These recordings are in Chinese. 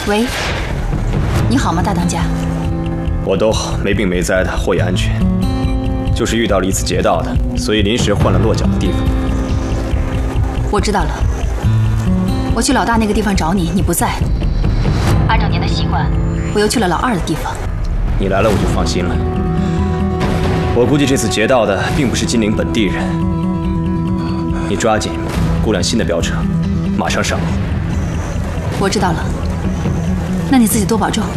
喂，你好吗，大当家？ 我都好，没病没灾的，货也安全。就是遇到了一次劫盗的，所以临时换了落脚的地方。 我知道了，我去老大那个地方找你，你不在。按照您的习惯，我又去了老二的地方。 你来了我就放心了。我估计这次劫盗的并不是金陵本地人。你抓紧估量新的飙车，马上上路。 我知道了，那你自己多保重。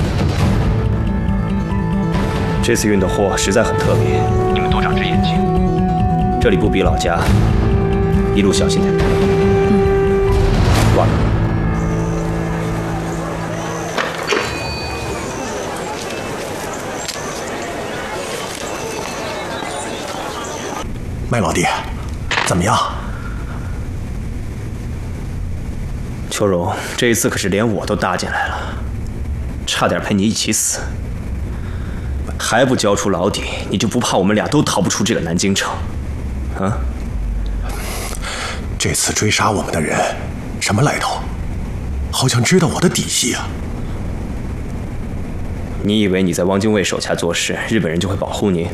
这次运的货实在很特别，你们多长只眼睛。这里不比老家，一路小心点。挂了。 麦老弟，怎么样？ 秋荣，这一次可是连我都搭进来了，差点陪你一起死。还不交出老底，你就不怕我们俩都逃不出这个南京城？啊？ 这次追杀我们的人什么来头？好像知道我的底细啊！ 你以为你在汪精卫手下做事，日本人就会保护你？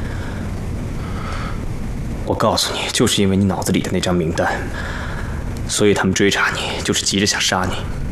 我告诉你，就是因为你脑子里的那张名单，所以他们追查你，就是急着想杀你。